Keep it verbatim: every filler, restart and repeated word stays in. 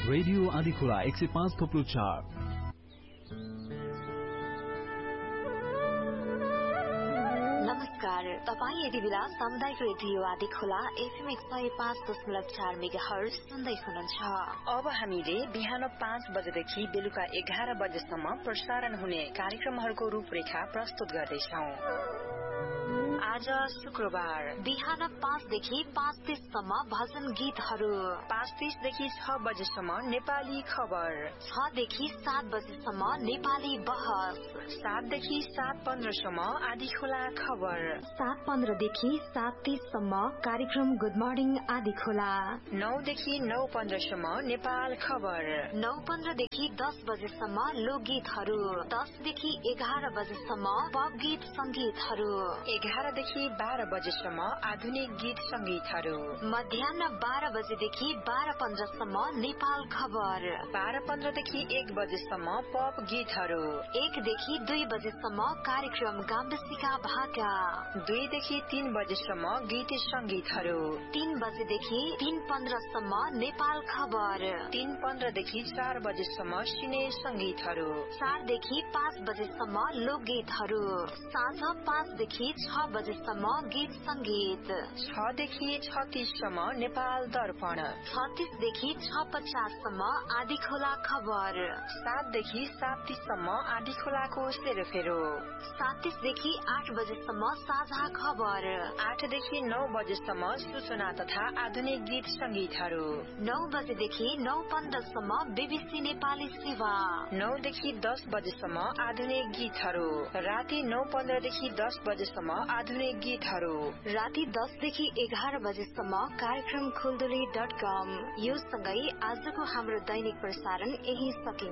Radio Andhikhola एक सय पाँच थोप्लो चार। नमस्कार, तपाईँ यति बेला सामुदायिक रेडियो आँधीखोला एफएम एक सय पाँच दशमलव चार मेगाहर्ज सुन्दै हुनुहुन्छ। अब हामीले बिहान पाँच बजेदेखि बेलुका एघार बजेसम्म प्रसारण हुने कार्यक्रमहरूको रूपरेखा प्रस्तुत गर्दैछौ। आज शुक्रबार बिहान पाँचदेखि पाँच तीससम्म भजन गीतहरू, पाँच तीसदेखि छ बजेसम्म नेपाली खबर, छदेखि सात बजेसम्म नेपाली बहस, सातदेखि सात पन्ध्रसम्म आँधीखोला खबर, सात पन्ध्रदेखि सात तीससम्म कार्यक्रम गुड मर्निङ आँधीखोला, नौदेखि नौ पन्ध्रसम्म नेपाल खबर, नौ पन्ध्रदेखि दस बजेसम्म लोकगीतहरू, दसदेखि एघार बजेसम्म पप गीत संगीतहरू, एघारदेखि बाह्र बजेसम्म आधुनिक गीत संगीतहरू, मध्याह बाह्र बजेदेखि बाह्र पन्ध्रसम्म नेपाल खबर, बाह्र पन्ध्रदेखि एक बजेसम्म पप गीतहरू, एकदेखि दुई बजेसम्म कार्यक्रम गाम्बेसिका भाका, दुईदेखि तीन बजेसम्म गीत संगीतहरू, तीन बजेदेखि तीन पन्ध्रसम्म नेपाल खबर, तीन पन्ध्रदेखि चार बजेसम्म सिने संगीतहरू, चारदेखि पाँच बजेसम्म लोकगीतहरू, साँझ पाँचदेखि छ बजेसम्म गीत संगीत, छदेखि छत्तीससम्म नेपाल दर्पण, छत्तीसदेखि छ पचाससम्म आँधीखोला खबर, सातदेखि सात तीससम्म आँधीखोलाको सेरोफेरो, सात तीसदेखि आठ बजेसम्म साझा खबर, आठदेखि नौ बजेसम्म सूचना तथा आधुनिक गीत संगीतहरू, नौ बजेदेखि नौ पन्ध्रसम्म बीबीसी नेपाली सेवा, नौदेखि दस बजेसम्म आधुनिक गीतहरू, राति नौ पन्ध्रदेखि दस बजेसम्म आधुनिक गीतहरू, राति दसदेखि एघार बजेसम्म कार्यक्रम खुलदुली डट कम। यो सँगै आजको हाम्रो दैनिक प्रसारण यही सकिन्छ।